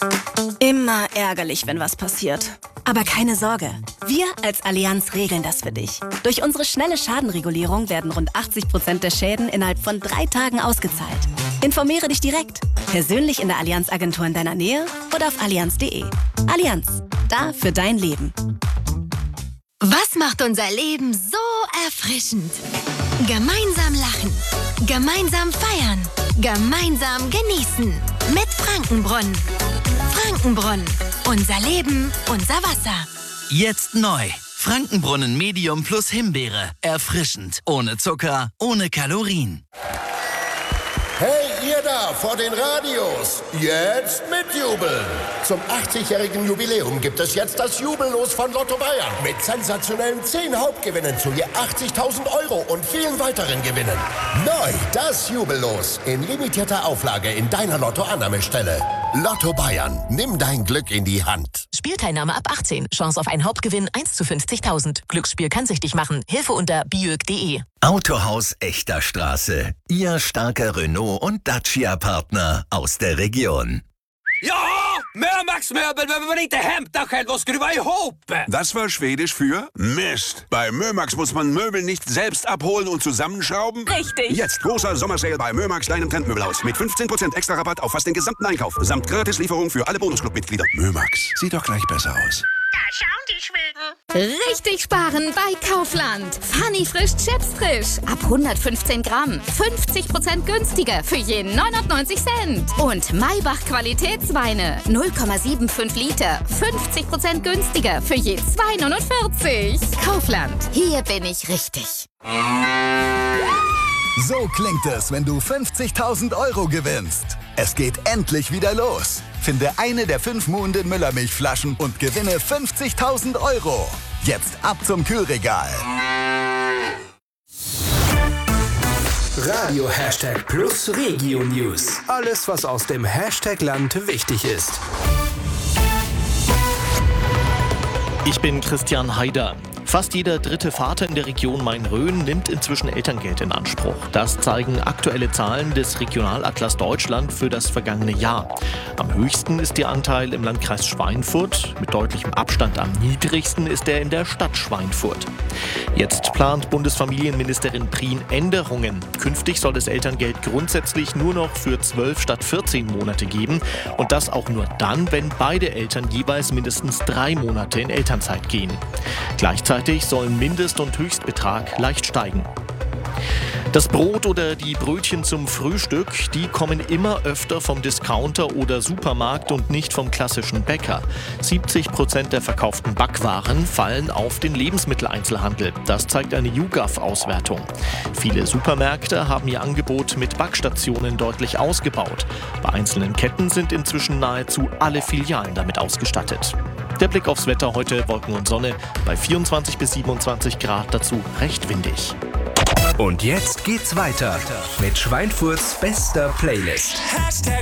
Immer ärgerlich, wenn was passiert. Aber keine Sorge, wir als Allianz regeln das für dich. Durch unsere schnelle Schadenregulierung werden rund 80% der Schäden innerhalb von 3 Tagen ausgezahlt. Informiere dich direkt, persönlich in der Allianz-Agentur in deiner Nähe oder auf allianz.de. Allianz, da für dein Leben. Was macht unser Leben so erfrischend? Gemeinsam lachen, gemeinsam feiern, gemeinsam genießen. Mit Frankenbrunnen. Frankenbrunnen. Unser Leben, unser Wasser. Jetzt neu. Frankenbrunnen Medium plus Himbeere. Erfrischend. Ohne Zucker, ohne Kalorien. Hey, ihr da vor den Radios, jetzt mitjubeln! Zum 80-jährigen Jubiläum gibt es jetzt das Jubellos von Lotto Bayern mit sensationellen 10 Hauptgewinnen zu je 80.000 € und vielen weiteren Gewinnen. Neu das Jubellos in limitierter Auflage in deiner Lotto-Annahmestelle. Lotto Bayern, nimm dein Glück in die Hand. Spielteilnahme ab 18. Chance auf einen Hauptgewinn 1 zu 50.000. Glücksspiel kann süchtig machen. Hilfe unter biög.de. Autohaus Echter Straße. Ihr starker Renault- und Dacia-Partner aus der Region. Ja, Mömax-Möbel, wenn man inte hämtar själv och skruva ihop. Das war Schwedisch für Mist. Bei Mömax muss man Möbel nicht selbst abholen und zusammenschrauben. Richtig. Jetzt großer Sommersale bei Mömax, deinem Trendmöbelhaus. Mit 15% extra Rabatt auf fast den gesamten Einkauf. Samt Gratislieferung für alle Bonusclub-Mitglieder. Mömax, sieht doch gleich besser aus. Da schauen die Schweden. Richtig sparen bei Kaufland. Funny frisch Chips frisch. Ab 115 Gramm. 50% günstiger für je 99 Cent. Und Maybach Qualitätsweine. 0,75 Liter. 50% günstiger für je 2,49. Kaufland. Hier bin ich richtig. So klingt es, wenn du 50.000 € gewinnst. Es geht endlich wieder los. Finde eine der 5 Muhnden Müllermilchflaschen und gewinne 50.000 €. Jetzt ab zum Kühlregal. Radio Hashtag Plus Regio News. Alles, was aus dem Hashtag Land wichtig ist. Ich bin Christian Haider. Fast jeder dritte Vater in der Region Main-Rhön nimmt inzwischen Elterngeld in Anspruch. Das zeigen aktuelle Zahlen des Regionalatlas Deutschland für das vergangene Jahr. Am höchsten ist der Anteil im Landkreis Schweinfurt. Mit deutlichem Abstand am niedrigsten ist er in der Stadt Schweinfurt. Jetzt plant Bundesfamilienministerin Prien Änderungen. Künftig soll es Elterngeld grundsätzlich nur noch für 12 statt 14 Monate geben. Und das auch nur dann, wenn beide Eltern jeweils mindestens 3 Monate in Elternzeit gehen. Gleichzeitig sollen Mindest- und Höchstbetrag leicht steigen. Das Brot oder die Brötchen zum Frühstück, die kommen immer öfter vom Discounter oder Supermarkt und nicht vom klassischen Bäcker. 70% der verkauften Backwaren fallen auf den Lebensmitteleinzelhandel. Das zeigt eine YouGov-Auswertung. Viele Supermärkte haben ihr Angebot mit Backstationen deutlich ausgebaut. Bei einzelnen Ketten sind inzwischen nahezu alle Filialen damit ausgestattet. Der Blick aufs Wetter heute, Wolken und Sonne, bei 24 bis 27 Grad, dazu recht windig. Und jetzt geht's weiter mit Schweinfurts bester Playlist.